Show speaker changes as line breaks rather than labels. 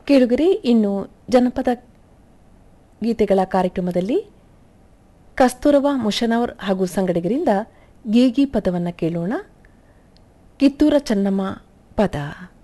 ಕೇಳುಗರೆ, ಇನ್ನು ಜನಪದ ಗೀತೆಗಳ ಕಾರ್ಯಕ್ರಮದಲ್ಲಿ ಕಸ್ತೂರವ ಮುಷನವರ್ ಹಾಗೂ ಸಂಗಡಿಗರಿಂದ ಗೇಗಿ ಪದವನ್ನು ಕೇಳೋಣ. ಕಿತ್ತೂರ ಚೆನ್ನಮ್ಮ ಪದ.